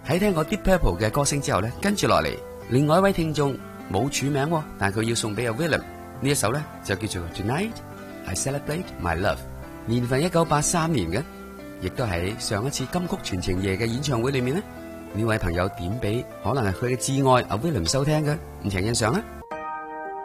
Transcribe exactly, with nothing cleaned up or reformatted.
喺聽過 Deep Purple 嘅歌聲之後呢，跟住落嚟，另外一位聽眾冇署名喎，但係佢要送俾阿 William 呢一首呢，就叫做 Tonight I Celebrate My Love， 年份一九八三年嘅，亦都喺上一次金曲傳情夜嘅演唱會裏面呢，呢位朋友點俾可能係佢嘅摯愛阿 William 收聽嘅，唔請欣賞啦。